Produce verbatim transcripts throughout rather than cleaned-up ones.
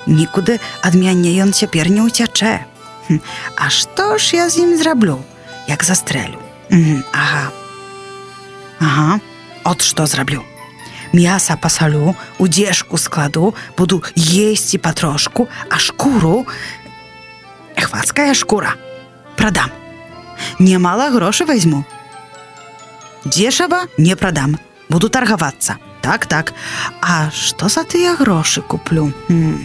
нікуди ад мяне ён цяпер не ўцячэ. А што ж я з ім зраблю, як застрэлю? Ага. Ага, от што зраблю. Мяса пасалю, у дзежку складу, буду есці патрошку, а шкуру... Хвацкая шкура. Прадам. Немало грошай возьму. Дешево не прадам. Буду таргавацца. Так, так. А што за тыя грошы куплю? М.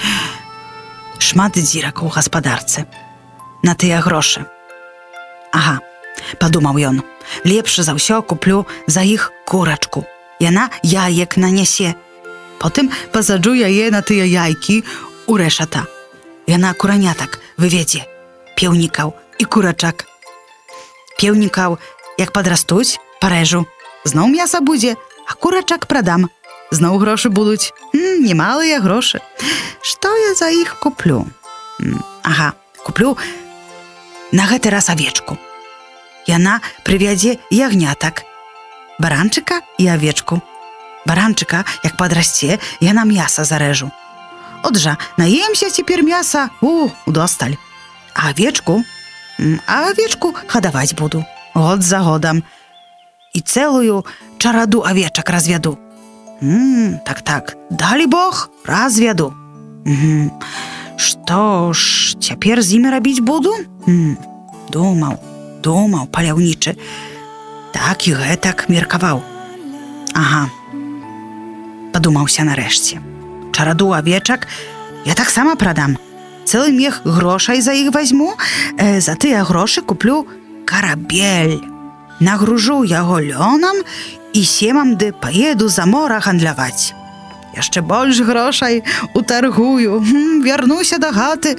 Шмат дзірак у гаспадарцы. На тыя грошы. Ага, падумаў ён. Лепш за ўсё куплю за іх курачку. Яна яек нанясе. Потым пасаджу яе на тыя яйкі у рэшата. Яна куранятак выведзе. Пеўнікаў і курачак. Пеўнікаў, як падрастуць, парэжу. Зноў мяса будзе, а курачак прадам. Зноў грошы будуць. М, немалыя грошы. Што я за іх куплю? М, ага, куплю на гэты раз авечку. Яна прывядзе ягнятак. Баранчыка і авечку. Баранчыка, як падрасце, яна мяса зарэжу. Отжа, наемся цяпер мяса, у, удосталь. А авечку? А авечку хадаваць буду. Год за годам. І цэлую чараду авечак развяду. М, так-так, далі Бог, развяду. М, што ж, цяпер з імі рабіць буду? М, думаў, думаў, паляўнічы. Так і гэтак меркаваў. Ага. Падумаўся нарэшце. Чараду авечак я таксама прадам. Цэлы мех грошай за іх возьму, э, за тыя грошы куплю карабель. Нагружу яго лёнам і семам ды паеду за мора гандляваць. Яшчэ больш грошай утаргую, М, вярнуся да хаты.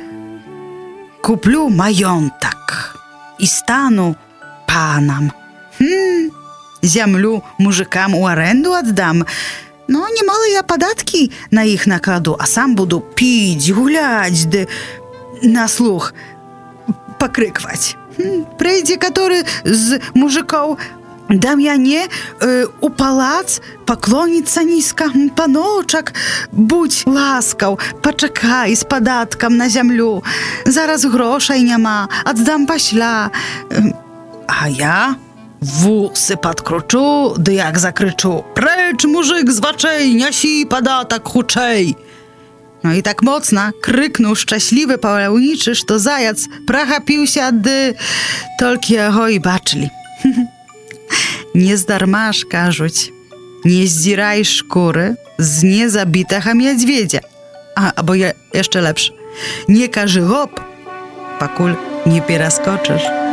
Куплю маёнтак і стану панам. Хм, зямлю мужикам у аренду аддам, но немалыя падаткі на іх накладу, а сам буду піць, гуляць, ды на слух пакрыкваць. Хм, прыйдзе каторы з мужикоў да мяне э, у палац, паклоніцца нізка. Паночак, будь ласкаў, пачакай з падаткам на зямлю. Зараз грошай няма, аддам пасля. А я вусы падкручу, ды як закрычу: «Прэч, мужик з вачэй, нясі падатак хутчэй!» Ну і так моцна крыкнуў шчаслівы паляўнічы, што заяц прагапіўся, ды толькі яго і бачылі. Нездарма ж кажуць: не здзірай шкуры з незабітага мядзведзя. А, або я яшчэ лепш: не кажы гоп, пакуль не пераскочыш.